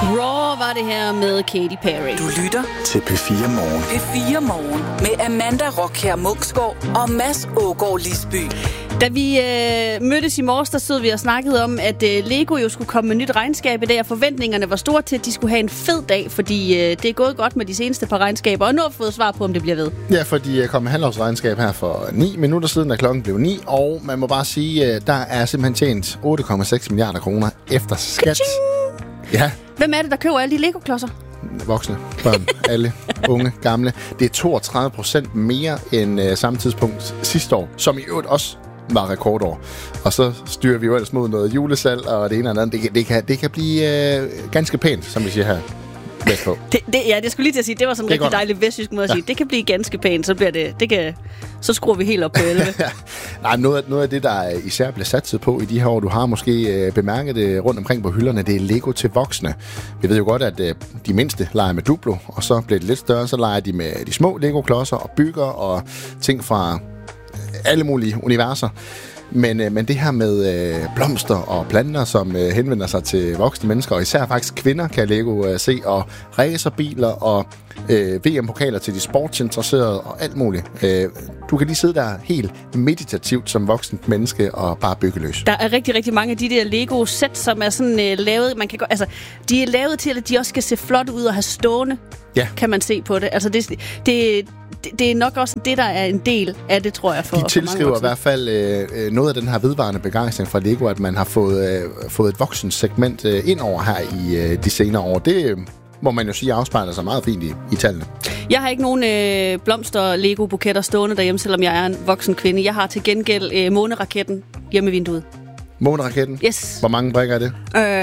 Raw var det her med Katy Perry. Du lytter til P4 Morgen. P4 Morgen med Amanda Rockher Munksgaard og Mads Ågaard Lisby. Da vi mødtes i morges, der stod vi og snakkede om, at Lego jo skulle komme med nyt regnskab i dag, og forventningerne var store til, at de skulle have en fed dag, fordi det er gået godt med de seneste par regnskaber, og nu har vi fået svar på, om det bliver ved. Ja, for de kom med halvårsregnskab her for 9 minutter siden, da klokken blev 9, og man må bare sige, der er simpelthen tjent 8,6 milliarder kroner efter skat. Ka-ching! Ja. Hvem er det, der køber alle de Lego-klodser? Voksne, børn, alle, unge, gamle. Det er 32% mere end samme tidspunkt sidste år, som i øvrigt også var rekordår. Og så styrer vi jo ellers mod noget julesalg, og det ene eller andet. Det kan blive ganske pænt, som vi siger her. På. Det skulle lige til at sige, det var sådan en rigtig dejlig vestjysk måde at sige. Det kan blive ganske pænt, så bliver så skruer vi helt op på 11. Nej, noget af det, der især bliver satset på i de her år, du har måske bemærket det rundt omkring på hylderne, det er Lego til voksne. Vi ved jo godt, at de mindste leger med Duplo, og så bliver det lidt større, så leger de med de små Lego-klodser og bygger og ting fra alle mulige universer. Men det her med blomster og planter, som henvender sig til voksne mennesker, og især faktisk kvinder, kan Lego se, og racerbiler og VM-pokaler til de sportsinteresserede og alt muligt. Du kan lige sidde der helt meditativt som voksent menneske og bare bygge løs. Der er rigtig, rigtig mange af de der Lego-sæt, som er sådan lavet, de er lavet til, at de også skal se flot ud og have stående, kan man se på det. Altså det er nok også det, der er en del af det, tror jeg, for de tilskriver i hvert fald noget af den her vedvarende begejstring fra Lego, at man har fået et voksent segment ind over her i de senere år. Det må man jo sige afspejler sig meget fint i tallene. Jeg har ikke nogen blomster-Lego-buketter stående derhjemme, selvom jeg er en voksen kvinde. Jeg har til gengæld måneraketten hjemme i vinduet. Måneraketten? Yes. Hvor mange brikker er det?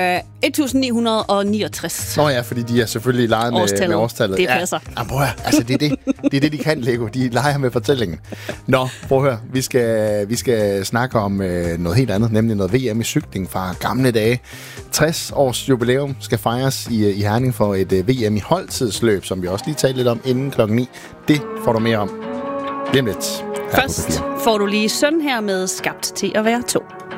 1969. Nå ja, fordi de er selvfølgelig leget med årstallet. Det passer. Ja, prøv at høre. Altså, det er det, de kan, Lego. De leger med fortællingen. Nå, prøv at høre. Vi skal snakke om noget helt andet, nemlig noget VM i cykling fra gamle dage. 60 års jubilæum skal fejres i Herning for et VM i holdtidsløb, som vi også lige talte lidt om inden klokken 9. Det får du mere om. Lige lidt. Først får du lige Søn her med Skabt til at være to.